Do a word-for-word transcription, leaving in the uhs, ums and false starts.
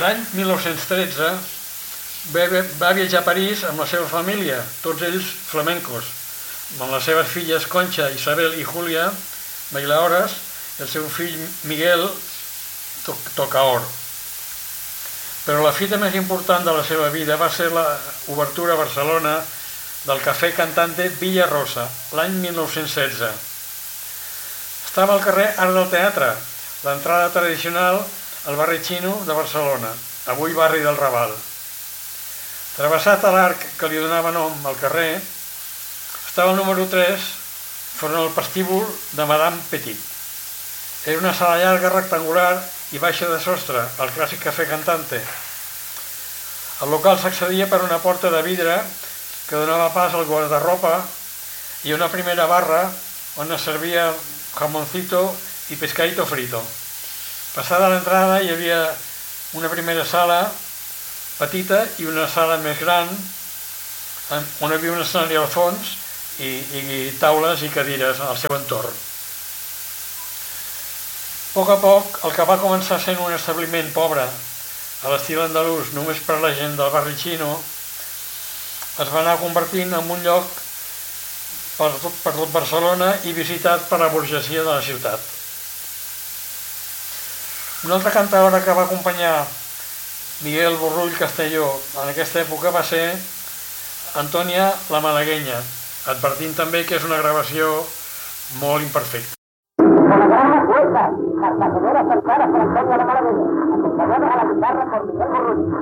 L'any mil nou-cents tretze va viatjar a París amb la seva família, tots ells flamencos, amb les seves filles Concha, Isabel i Julia bailaores, i el seu fill Miguel tocaor. Però la fita més important de la seva vida va ser l'obertura a Barcelona del Cafè Cantante Villa Rosa, l'any mil nou-cents setze. Estava al carrer Arc del Teatre, l'entrada tradicional al barri xino de Barcelona, avui barri del Raval. Travessat a l'arc que li donava nom al carrer, estava el número tres, front al vestíbul de Madame Petit. Era una sala llarga, rectangular i baixa de sostre, el clàssic Cafè Cantante. Al local s'accedia per una porta de vidre que donava pas al guardarropa i una primera barra on es servia jamoncito i pescadito frito. Passada l'entrada hi havia una primera sala petita i una sala més gran on hi havia un escenari al fons i, i taules i cadires al seu entorn. A poc a poc, el que va començar sent un establiment pobre a l'estil andalús només per la gent del barri xino es va anar convertint en un lloc per tot, per tot Barcelona i visitat per la burgesia de la ciutat. Una altra cantaora que va acompanyar Miguel Borrull Castelló en aquesta època va ser Antònia la Malagueña, advertint també que és una gravació molt imperfecta. La sonora cantada por Antonio la Malagueña, acompañada a la guitarra por Miguel Borrull.